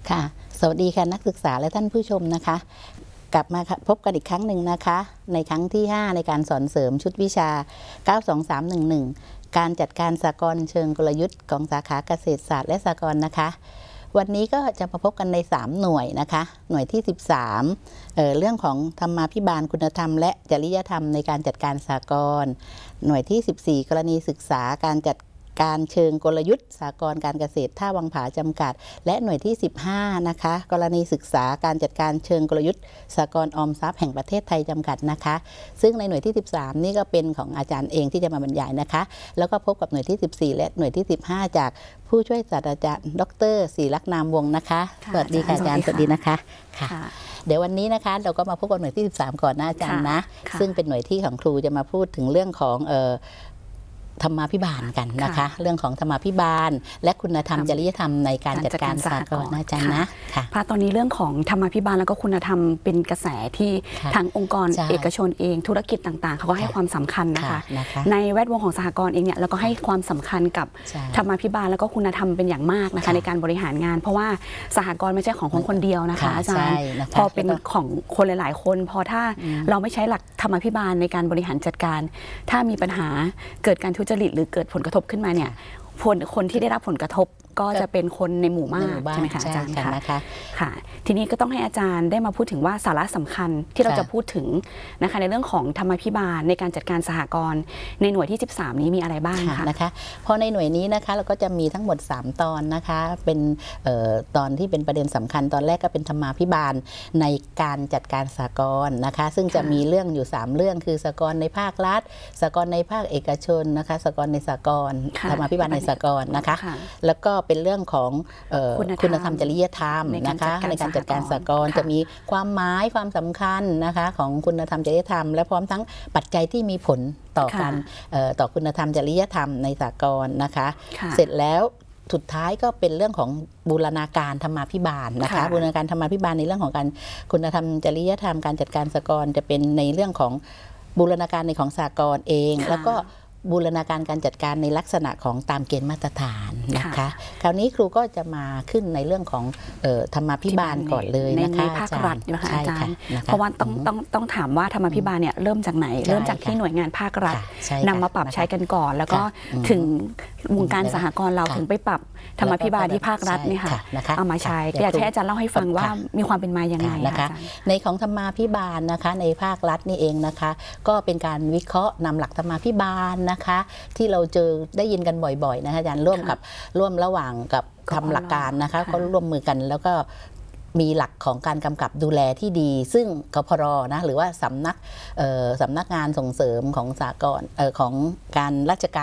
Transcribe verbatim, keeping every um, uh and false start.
ค่ะสวัสดีค่ะนักศึกษาและท่านผู้ชมนะคะกลับมาพบกันอีกครั้งหนึ่งนะคะในครั้งที่ห้าในการสอนเสริมชุดวิชาเก้า สอง สาม หนึ่ง หนึ่งการจัดการสหกรณ์เชิงกลยุทธ์ของสาขาเกษตรศาสตร์และสหกรณ์นะคะวันนี้ก็จะมาพบกันในสามหน่วยนะคะหน่วยที่สิบสามเอ่อเรื่องของธรรมาภิบาลคุณธรรมและจริยธรรมในการจัดการสหกรณ์หน่วยที่สิบสี่กรณีศึกษาการจัดการเชิงกลยุทธ์สหกรณ์การเกษตรท่าวังผาจำกัดและหน่วยที่สิบห้านะคะกรณีศึกษาการจัดการเชิงกลยุทธ์สหกรณ์ออมทรัพย์แห่งประเทศไทยจำกัดนะคะซึ่งในหน่วยที่สิบสามนี่ก็เป็นของอาจารย์เองที่จะมาบรรยายนะคะแล้วก็พบกับหน่วยที่สิบสี่และหน่วยที่สิบห้าจากผู้ช่วยศาสตราจารย์ดร.ศรีลักษณ์นามวงศ์นะคะสวัสดีค่ะอาจารย์สวัสดีนะคะค่ะเดี๋ยววันนี้นะคะเราก็มาพบกับหน่วยที่สิบสามก่อนนะอาจารย์นะซึ่งเป็นหน่วยที่ของครูจะมาพูดถึงเรื่องของเอ่อธรรมาภิบาลกันนะคะเรื่องของธรรมาภิบาลและคุณธรรมจริยธรรมในการจัดการสหกรณ์อาจารย์นะค่ะพระตอนนี้เรื่องของธรรมาภิบาลแล้วก็คุณธรรมเป็นกระแสที่ทางองค์กรเอกชนเองธุรกิจต่างๆเขาก็ให้ความสำคัญนะคะในแวดวงของสหกรณ์เองเนี่ยเราก็ให้ความสำคัญกับธรรมาภิบาลแล้วก็คุณธรรมเป็นอย่างมากนะคะในการบริหารงานเพราะว่าสหกรณ์ไม่ใช่ของคนคนเดียวนะคะอาจารย์พอเป็นของคนหลายๆคนพอถ้าเราไม่ใช้หลักธรรมาภิบาลในการบริหารจัดการถ้ามีปัญหาเกิดการทุจริตหรือเกิดผลกระทบขึ้นมาเนี่ยคนคนที่ได้รับผลกระทบก็จะเป็นคนในหมู่มากใช่ไหมคะอาจารย์คะค่ะทีนี้ก็ต้องให้อาจารย์ได้มาพูดถึงว่าสาระสำคัญที่เราจะพูดถึงนะคะในเรื่องของธรรมาภิบาลในการจัดการสหกรณ์ในหน่วยที่สิบสามนี้มีอะไรบ้างคะนะคะเพราะในหน่วยนี้นะคะเราก็จะมีทั้งหมดสามตอนนะคะเป็นตอนที่เป็นประเด็นสำคัญตอนแรกก็เป็นธรรมาภิบาลในการจัดการสหกรณ์นะคะซึ่งจะมีเรื่องอยู่สามเรื่องคือสหกรณ์ในภาครัฐสหกรณ์ในภาคเอกชนนะคะสหกรณ์ในสหกรณ์ธรรมาภิบาลในสหกรณ์นะคะแล้วก็เป็นเรื่องของคุณธรรมจริยธรรมนะคะในการจัดการสหกรณ์จะมีความหมายความสำคัญนะคะของคุณธรรมจริยธรรมและพร้อมทั้งปัจจัยที่มีผลต่อการต่อคุณธรรมจริยธรรมในสหกรณ์นะคะเสร็จแล้วสุดท้ายก็เป็นเรื่องของบูรณาการธรรมาภิบาลนะคะบูรณาการธรรมาภิบาลในเรื่องของการคุณธรรมจริยธรรมการจัดการสหกรณ์จะเป็นในเรื่องของบูรณาการในของสหกรณ์เองแล้วก็บูรณาการการจัดการในลักษณะของตามเกณฑ์มาตรฐานนะคะคราวนี้ครูก็จะมาขึ้นในเรื่องของธรรมาภิบาลก่อนเลยนะคะในภาครัฐนะคะอาจารย์เพราะว่าต้องต้องต้องถามว่าธรรมาภิบาลเนี่ยเริ่มจากไหนเริ่มจากที่หน่วยงานภาครัฐนำมาปรับใช้กันก่อนแล้วก็ถึงวงการสหกรณ์เราถึงไปปรับธรรมาภิบาลที่ภาครัฐนี่ค่ะเอามาใช้อยากให้อาจารย์เล่าให้ฟังว่ามีความเป็นมาอย่างไรนะคะในของธรรมาภิบาลนะคะในภาครัฐนี่เองนะคะก็เป็นการวิเคราะห์นำหลักธรรมาภิบาลนะคะที่เราเจอได้ยินกันบ่อยๆนะคะอาจารย์ร่วมกับร่วมระหว่างกับทำหลักการนะคะก็ร่วมมือกันแล้วก็มีหลักของการกำกับดูแลที่ดีซึ่งกพรนะหรือว่าสำนักสำนักงานส่งเสริมของสหกรณ์ของการราชก